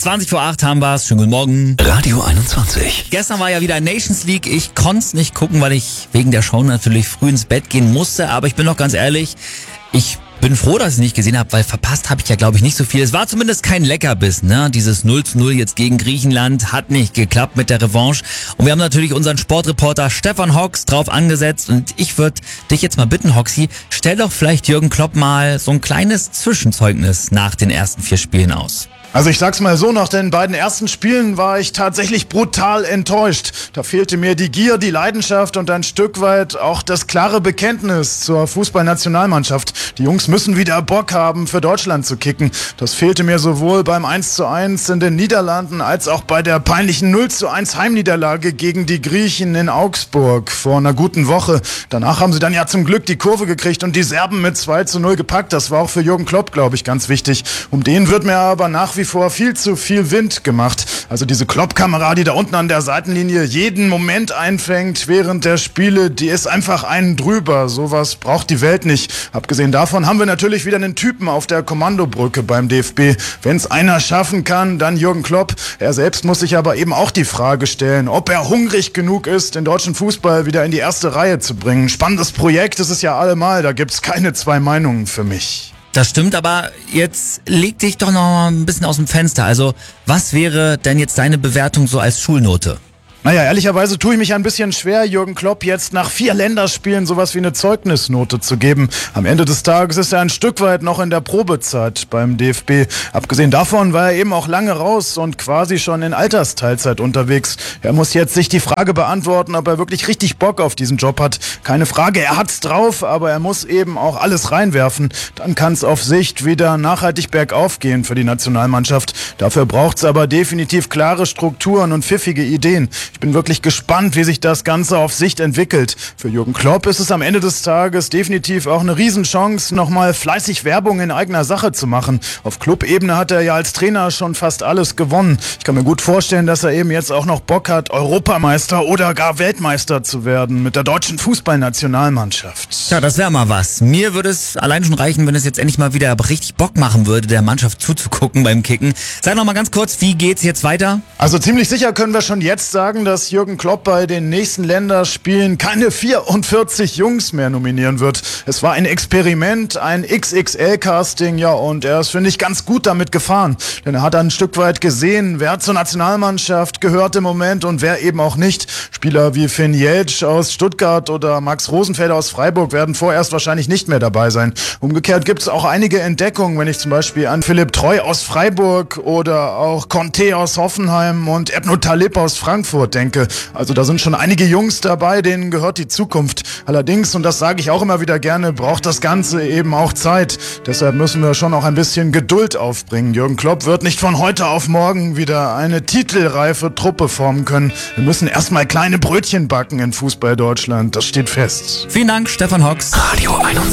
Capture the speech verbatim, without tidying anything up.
zwanzig vor acht haben wir's. Schönen guten Morgen. Radio einundzwanzig. Gestern war ja wieder Nations League. Ich konnte es nicht gucken, weil ich wegen der Show natürlich früh ins Bett gehen musste. Aber ich bin doch ganz ehrlich, ich bin froh, dass ich es nicht gesehen habe, weil verpasst habe ich ja, glaube ich, nicht so viel. Es war zumindest kein Leckerbiss, ne? Dieses null zu null jetzt gegen Griechenland hat nicht geklappt mit der Revanche. Und wir haben natürlich unseren Sportreporter Stefan Hox drauf angesetzt. Und ich würde dich jetzt mal bitten, Hoxi, stell doch vielleicht Jürgen Klopp mal so ein kleines Zwischenzeugnis nach den ersten vier Spielen aus. Also ich sag's mal so, nach den beiden ersten Spielen war ich tatsächlich brutal enttäuscht. Da fehlte mir die Gier, die Leidenschaft und ein Stück weit auch das klare Bekenntnis zur Fußballnationalmannschaft. Die Jungs müssen wieder Bock haben, für Deutschland zu kicken. Das fehlte mir sowohl beim eins zu eins in den Niederlanden als auch bei der peinlichen null zu eins Heimniederlage gegen die Griechen in Augsburg vor einer guten Woche. Danach haben sie dann ja zum Glück die Kurve gekriegt und die Serben mit zwei zu null gepackt. Das war auch für Jürgen Klopp, glaube ich, ganz wichtig. Um den wird mir aber nach wie vor viel zu viel Wind gemacht. Also diese Klopp-Kamera, die da unten an der Seitenlinie jeden Moment einfängt während der Spiele, die ist einfach einen drüber. Sowas braucht die Welt nicht. Abgesehen davon haben wir natürlich wieder einen Typen auf der Kommandobrücke beim D F B. Wenn es einer schaffen kann, dann Jürgen Klopp. Er selbst muss sich aber eben auch die Frage stellen, ob er hungrig genug ist, den deutschen Fußball wieder in die erste Reihe zu bringen. Spannendes Projekt ist es ja allemal, da gibt's keine zwei Meinungen für mich. Das stimmt, aber jetzt leg dich doch noch ein bisschen aus dem Fenster. Also, was wäre denn jetzt deine Bewertung so als Schulnote? Naja, ehrlicherweise tue ich mich ein bisschen schwer, Jürgen Klopp jetzt nach vier Länderspielen sowas wie eine Zeugnisnote zu geben. Am Ende des Tages ist er ein Stück weit noch in der Probezeit beim D F B. Abgesehen davon war er eben auch lange raus und quasi schon in Altersteilzeit unterwegs. Er muss jetzt sich die Frage beantworten, ob er wirklich richtig Bock auf diesen Job hat. Keine Frage, er hat's drauf, aber er muss eben auch alles reinwerfen. Dann kann's auf Sicht wieder nachhaltig bergauf gehen für die Nationalmannschaft. Dafür braucht's aber definitiv klare Strukturen und pfiffige Ideen. Ich bin wirklich gespannt, wie sich das Ganze auf Sicht entwickelt. Für Jürgen Klopp ist es am Ende des Tages definitiv auch eine Riesenchance, nochmal fleißig Werbung in eigener Sache zu machen. Auf Clubebene hat er ja als Trainer schon fast alles gewonnen. Ich kann mir gut vorstellen, dass er eben jetzt auch noch Bock hat, Europameister oder gar Weltmeister zu werden mit der deutschen Fußballnationalmannschaft. Ja, das wäre mal was. Mir würde es allein schon reichen, wenn es jetzt endlich mal wieder richtig Bock machen würde, der Mannschaft zuzugucken beim Kicken. Sag noch mal ganz kurz, wie geht's jetzt weiter? Also ziemlich sicher können wir schon jetzt sagen, dass Jürgen Klopp bei den nächsten Länderspielen keine vierundvierzig Jungs mehr nominieren wird. Es war ein Experiment, ein X X L-Casting, ja, und er ist, finde ich, ganz gut damit gefahren. Denn er hat ein Stück weit gesehen, wer zur Nationalmannschaft gehört im Moment und wer eben auch nicht. Spieler wie Finn Jeltsch aus Stuttgart oder Max Rosenfelder aus Freiburg werden vorerst wahrscheinlich nicht mehr dabei sein. Umgekehrt gibt es auch einige Entdeckungen, wenn ich zum Beispiel an Philipp Treu aus Freiburg oder auch Conte aus Hoffenheim und Ebno Talib aus Frankfurt denke. Also da sind schon einige Jungs dabei, denen gehört die Zukunft. Allerdings, und das sage ich auch immer wieder gerne, braucht das Ganze eben auch Zeit. Deshalb müssen wir schon auch ein bisschen Geduld aufbringen. Jürgen Klopp wird nicht von heute auf morgen wieder eine titelreife Truppe formen können. Wir müssen erstmal kleine Brötchen backen in Fußball Deutschland. Das steht fest. Vielen Dank, Stefan Hox. Radio einundzwanzig.